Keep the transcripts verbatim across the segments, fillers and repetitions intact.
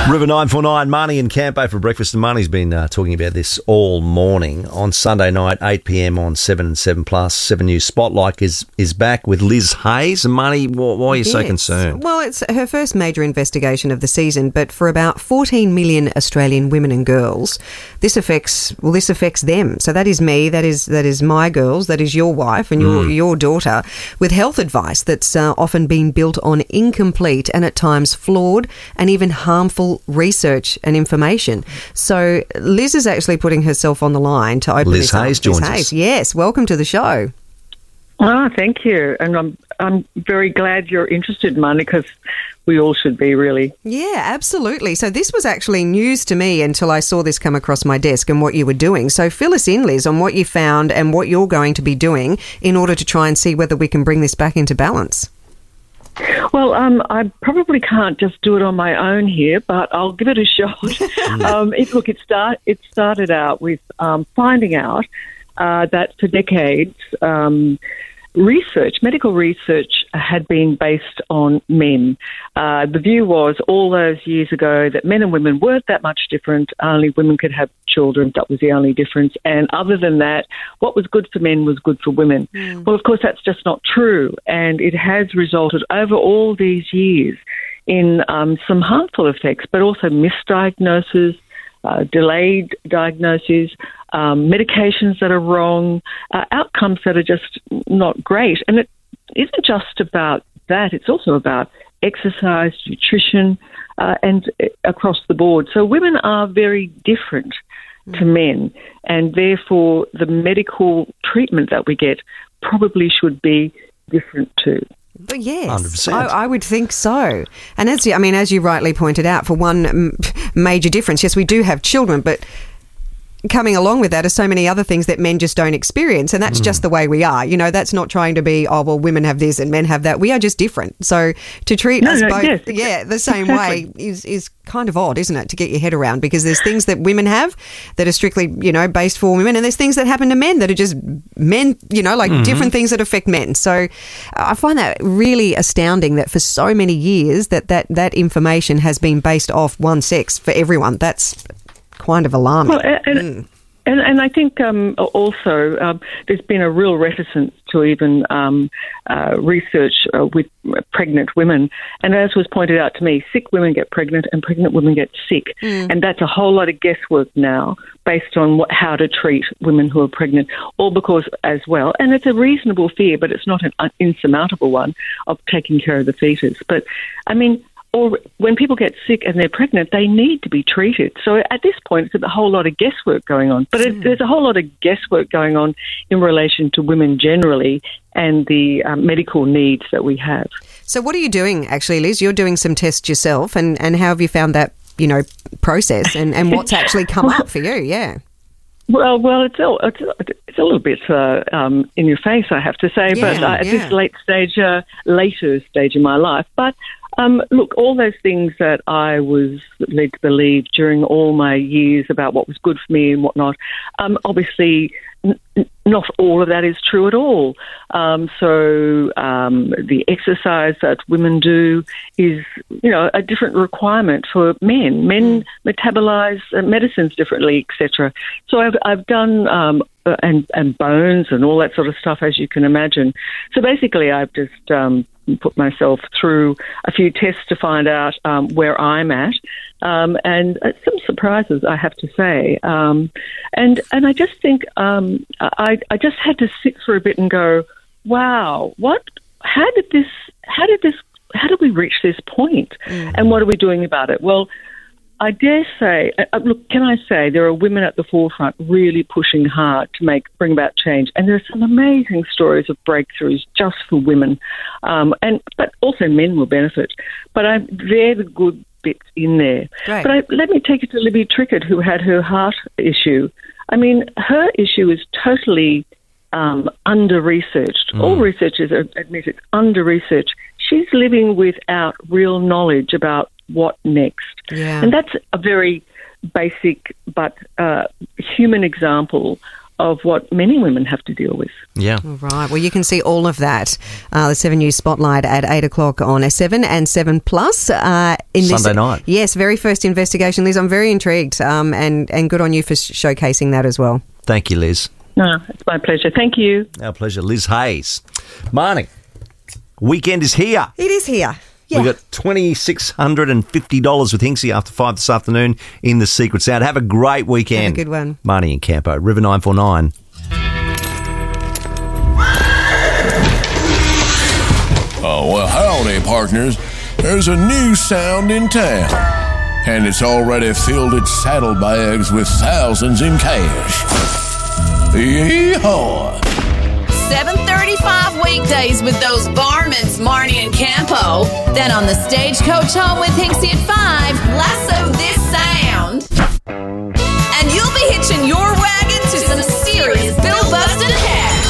River nine four nine, Marnie and Campo for breakfast. And Marnie's been uh, talking about this all morning. On Sunday night, eight p.m. on seven and seven plus, seven News Spotlight is, is back with Liz Hayes. And Marnie, wh- why are you yes. so concerned? Well, it's her first major investigation of the season, but for about fourteen million Australian women and girls, this affects, well, this affects them. So that is me, that is that is my girls, that is your wife and your, mm. your daughter, with health advice that's uh, often been built on incomplete and at times flawed and even harmful research and information. So Liz is actually putting herself on the line to open Liz this up. Hayes joins Liz Hayes, us. yes, welcome to the show. Oh, thank you. And I'm I'm very glad you're interested, Marnie, because we all should be, really. Yeah, absolutely. So this was actually news to me until I saw this come across my desk and what you were doing. So fill us in, Liz, on what you found and what you're going to be doing in order to try and see whether we can bring this back into balance. Well, um, I probably can't just do it on my own here, but I'll give it a shot. um, it, look, it, start, it started out with um, finding out uh, that for decades, um, research, medical research had been based on men. Uh, the view was all those years ago that men and women weren't that much different. Only women could have children. That was the only difference. And other than that, what was good for men was good for women. Mm. Well, of course, that's just not true. And it has resulted over all these years in um, some harmful effects, but also misdiagnosis, uh, delayed diagnoses, um, medications that are wrong, uh, outcomes that are just not great. And it isn't just about that. It's also about exercise, nutrition, uh, and uh, across the board. So women are very different to men, and therefore the medical treatment that we get probably should be different too. But yes, one hundred percent. I, I would think so. And as you, I mean, as you rightly pointed out, for one m- major difference, yes, we do have children, but coming along with that are so many other things that men just don't experience, and that's mm. just the way we are. You know, that's not trying to be, oh, well, women have this and men have that. We are just different. So to treat no, us no, both yes, yeah, the same exactly. way is, is kind of odd, isn't it, to get your head around, because there's things that women have that are strictly, you know, based for women, and there's things that happen to men that are just men, you know, like mm-hmm. different things that affect men. So I find that really astounding that for so many years that that, that information has been based off one sex for everyone. That's kind of alarming. Well, and, mm. and, and I think um, also um, there's been a real reticence to even um, uh, research uh, with pregnant women. And as was pointed out to me, sick women get pregnant and pregnant women get sick. Mm. And that's a whole lot of guesswork now based on what, how to treat women who are pregnant, all because as well, and it's a reasonable fear, but it's not an insurmountable one, of taking care of the fetus. But, I mean, or when people get sick and they're pregnant, they need to be treated. So at this point, it's a whole lot of guesswork going on. But it, there's a whole lot of guesswork going on in relation to women generally and the um, medical needs that we have. So what are you doing, actually, Liz? You're doing some tests yourself, and, and how have you found that, you know, process, and, and what's actually come up for you? Yeah. Well, well, it's a, it's a, it's a little bit uh, um, in your face, I have to say, yeah, but uh, at yeah. this late stage, uh, later stage in my life. But um, look, all those things that I was led to believe during all my years about what was good for me and whatnot, um, obviously n- not all of that is true at all. Um, so um, the exercise that women do is, you know, a different requirement for men. Men mm. metabolize uh, medicines differently, et cetera. So I've I've done um, and and bones and all that sort of stuff, as you can imagine. So basically, I've just um, put myself through a few tests to find out um, where I'm at, um, and uh, some surprises, I have to say. Um, and and I just think um, I I just had to sit for a bit and go, wow, what? How did this? How did this? How did we reach this point? Mm. And what are we doing about it? Well, I dare say, uh, look, can I say there are women at the forefront really pushing hard to make bring about change, and there are some amazing stories of breakthroughs just for women, um, and but also men will benefit. But I, they're the good bits in there. Right. But I, let me take it to Libby Trickett, who had her heart issue. I mean, her issue is totally um, under-researched. Mm. All researchers admit it's under-researched. She's living without real knowledge about what next. Yeah. And that's a very basic but uh, human example of what many women have to deal with. Yeah. All right. Well, you can see all of that. Uh, the seven News Spotlight at eight o'clock on S seven and seven Plus. Uh, in Sunday this, night. Yes, very first investigation. Liz, I'm very intrigued um, and, and good on you for showcasing that as well. Thank you, Liz. No, it's my pleasure. Thank you. Our pleasure. Liz Hayes. Marnie, weekend is here. It is here. Yeah. We've got two thousand six hundred fifty dollars with Hinksy after five this afternoon in the Secret Sound. Have a great weekend. Have a good one. Marnie and Campo, River nine four nine. Oh, well, howdy, partners. There's a new sound in town, and it's already filled its saddlebags with thousands in cash. Yee-haw! seven thirty-five weekdays with those varmints, Marnie and Campo. Then on the Stagecoach home with Hinksy at five, lasso this sound. And you'll be hitching your wagon to some serious bill-busting cash.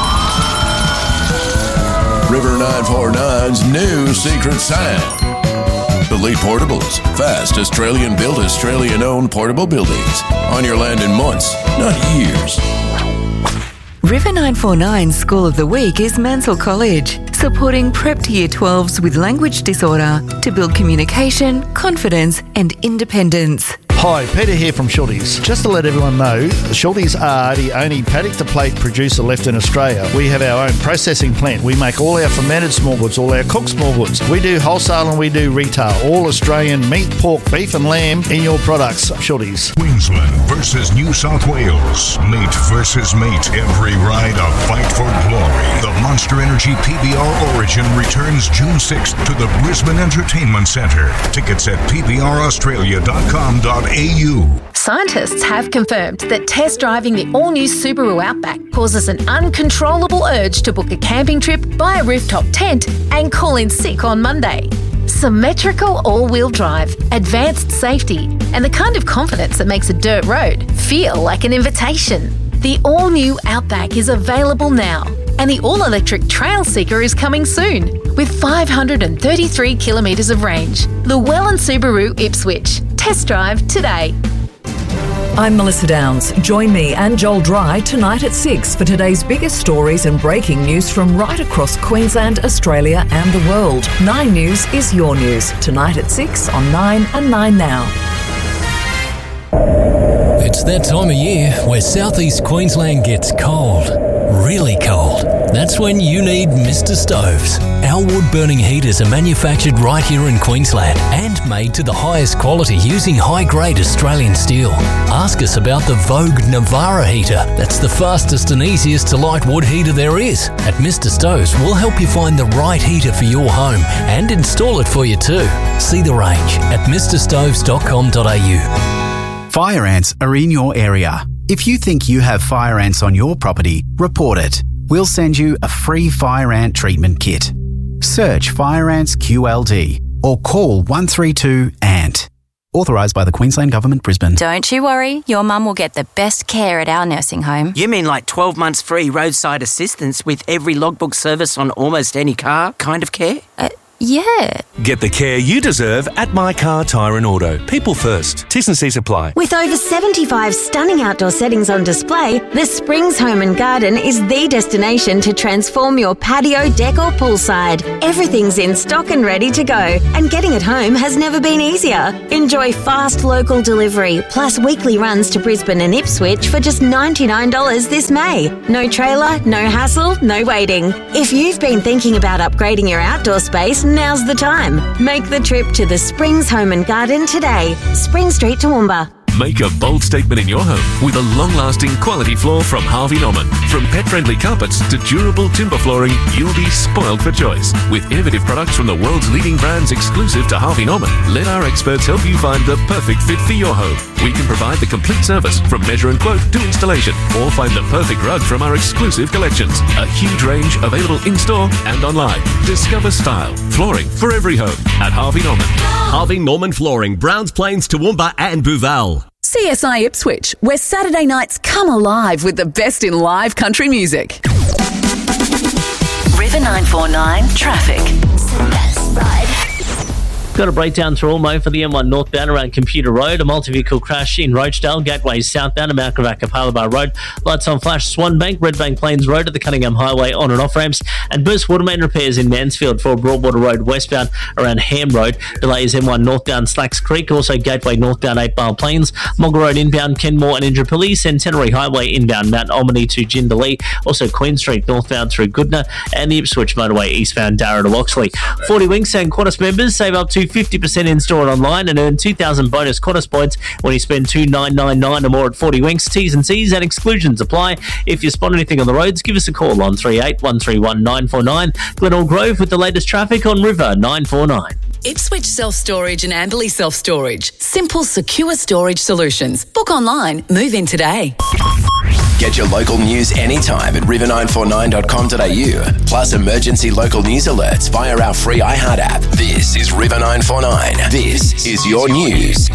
River nine four nine's new secret sound. Elite Portables. Fast, Australian-built, Australian-owned portable buildings. On your land in months, not years. River nine four nine School of the Week is Mansell College, supporting prep to year twelves with language disorder to build communication, confidence and independence. Hi, Peter here from Schultes. Just to let everyone know, Schultes are the only paddock-to-plate producer left in Australia. We have our own processing plant. We make all our fermented small goods, all our cooked small goods. We do wholesale and we do retail. All Australian meat, pork, beef and lamb in your products. Schultes. Queensland versus New South Wales. Mate versus mate. Every ride a fight for glory. The Monster Energy P B R Origin returns June sixth to the Brisbane Entertainment Centre. Tickets at p b r australia dot com dot a u. Scientists have confirmed that test driving the all-new Subaru Outback causes an uncontrollable urge to book a camping trip, buy a rooftop tent and call in sick on Monday. Symmetrical all-wheel drive, advanced safety and the kind of confidence that makes a dirt road feel like an invitation. The all-new Outback is available now and the all-electric Trail Seeker is coming soon with five hundred thirty-three kilometres of range. Llewellyn Subaru Ipswich. Test drive today. I'm Melissa Downs. Join me and Joel Dry tonight at six for today's biggest stories and breaking news from right across Queensland, Australia and the world. Nine News is your news. Tonight at six on Nine and Nine Now. It's that time of year where southeast Queensland gets cold. Really cold. That's when you need Mister Stoves. Our wood-burning heaters are manufactured right here in Queensland and made to the highest quality using high-grade Australian steel. Ask us about the Vogue Navara heater. That's the fastest and easiest to light wood heater there is. At Mister Stoves, we'll help you find the right heater for your home and install it for you too. See the range at mister stoves dot com dot a u. Fire ants are in your area. If you think you have fire ants on your property, report it. We'll send you a free fire ant treatment kit. Search Fire Ants Q L D or call one three two A N T. Authorised by the Queensland Government, Brisbane. Don't you worry, your mum will get the best care at our nursing home. You mean like twelve months free roadside assistance with every logbook service on almost any car kind of care? Uh, yeah. Get the care you deserve at My Car Tyre and Auto. People first. T's and C's apply. With over seventy-five stunning outdoor settings on display, the Springs Home and Garden is the destination to transform your patio, deck or poolside. Everything's in stock and ready to go, and getting it home has never been easier. Enjoy fast local delivery, plus weekly runs to Brisbane and Ipswich for just ninety-nine dollars this May. No trailer, no hassle, no waiting. If you've been thinking about upgrading your outdoor space, now's the time. Make the trip to the Springs Home and Garden today. Spring Street, Toowoomba. Make a bold statement in your home with a long-lasting quality floor from Harvey Norman. From pet-friendly carpets to durable timber flooring, you'll be spoiled for choice. With innovative products from the world's leading brands exclusive to Harvey Norman, let our experts help you find the perfect fit for your home. We can provide the complete service from measure and quote to installation, or find the perfect rug from our exclusive collections. A huge range available in-store and online. Discover style, flooring for every home at Harvey Norman. Harvey Norman Flooring, Browns Plains, Toowoomba and Booval. C S I Ipswich, where Saturday nights come alive with the best in live country music. River nine four nine Traffic. Got a breakdown through Ormo for the M one northbound around Computer Road. A multi-vehicle crash in Rochdale, Gateways southbound, and Mount Gravatt, Palabar Road. Lights on flash, Swanbank, Redbank Plains Road at the Cunningham Highway on and off ramps. And burst water main repairs in Mansfield for Broadwater Road westbound around Ham Road. Delays M one northbound Slacks Creek, also Gateway northbound eight Mile Plains. Mogger Road inbound Kenmore and Indooroopilly. Centenary Highway inbound Mount Albany to Jindalee. Also Queen Street northbound through Goodna. And the Ipswich Motorway eastbound Darra to Loxley. forty Winks and Qantas members save up to fifty percent in store and online and earn two thousand bonus Qantas points when you spend two thousand nine hundred ninety-nine dollars or more at forty Winks. T's and C's and exclusions apply. If you spot anything on the roads, give us a call on three eight one three one nine four nine. Glenelg Grove with the latest traffic on River nine four nine. Ipswich Self-Storage and Amberley Self-Storage. Simple, secure storage solutions. Book online. Move in today. Get your local news anytime at river nine four nine dot com dot a u. Plus emergency local news alerts via our free iHeart app. This is River nine four nine. This is your news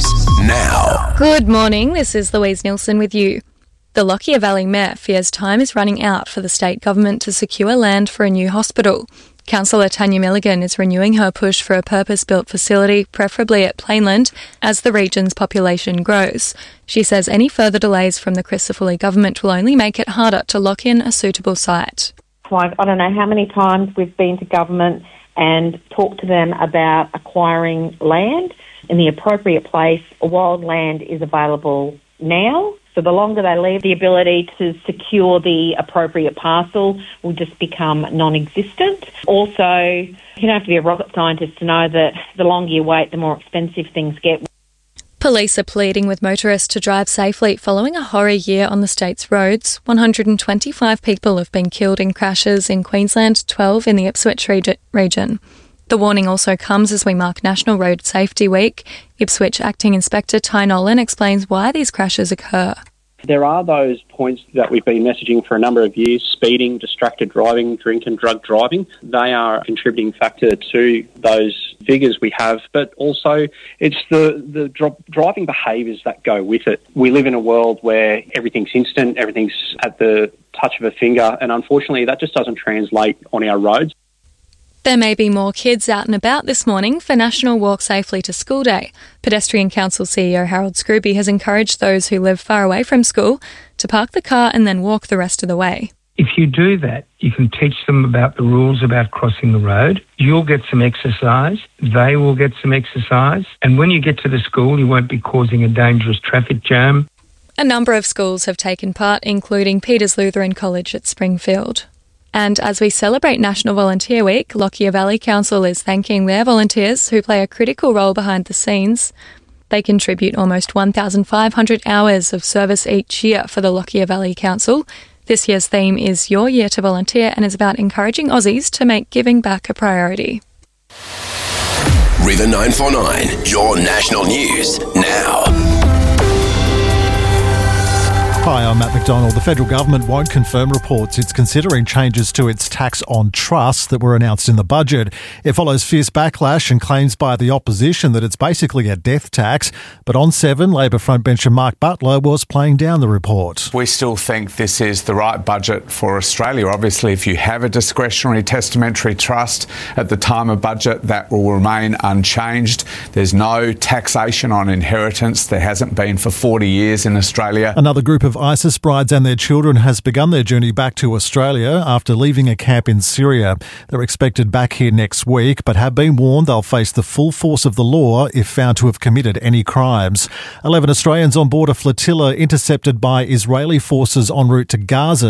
now. Good morning. This is Louise Nilsson with you. The Lockyer Valley Mayor fears time is running out for the state government to secure land for a new hospital. Councillor Tanya Milligan is renewing her push for a purpose-built facility, preferably at Plainland, as the region's population grows. She says any further delays from the Christopher government will only make it harder to lock in a suitable site. Like, I don't know how many times we've been to government and talked to them about acquiring land in the appropriate place. Wild land is available now. So the longer they leave, the ability to secure the appropriate parcel will just become non-existent. Also, you don't have to be a rocket scientist to know that the longer you wait, the more expensive things get. Police are pleading with motorists to drive safely following a horror year on the state's roads. one hundred twenty-five people have been killed in crashes in Queensland, twelve in the Ipswich regi- region. The warning also comes as we mark National Road Safety Week. Ipswich Acting Inspector Ty Nolan explains why these crashes occur. There are those points that we've been messaging for a number of years: speeding, distracted driving, drink and drug driving. They are a contributing factor to those figures we have, but also it's the, the dr- driving behaviours that go with it. We live in a world where everything's instant, everything's at the touch of a finger, and unfortunately that just doesn't translate on our roads. There may be more kids out and about this morning for National Walk Safely to School Day. Pedestrian Council C E O Harold Scrooby has encouraged those who live far away from school to park the car and then walk the rest of the way. If you do that, you can teach them about the rules about crossing the road. You'll get some exercise. They will get some exercise. And when you get to the school, you won't be causing a dangerous traffic jam. A number of schools have taken part, including Peters Lutheran College at Springfield. And as we celebrate National Volunteer Week, Lockyer Valley Council is thanking their volunteers who play a critical role behind the scenes. They contribute almost one thousand five hundred hours of service each year for the Lockyer Valley Council. This year's theme is Your Year to Volunteer and is about encouraging Aussies to make giving back a priority. River nine four nine, your national news now. Hi, I'm Matt McDonald. The federal government won't confirm reports it's considering changes to its tax on trusts that were announced in the budget. It follows fierce backlash and claims by the opposition that it's basically a death tax. But on seven, Labor frontbencher Mark Butler was playing down the report. We still think this is the right budget for Australia. Obviously, if you have a discretionary testamentary trust at the time of budget, that will remain unchanged. There's no taxation on inheritance. There hasn't been for forty years in Australia. Another group of ISIS brides and their children has begun their journey back to Australia after leaving a camp in Syria. They're expected back here next week, but have been warned they'll face the full force of the law if found to have committed any crimes. Eleven Australians on board a flotilla intercepted by Israeli forces en route to Gaza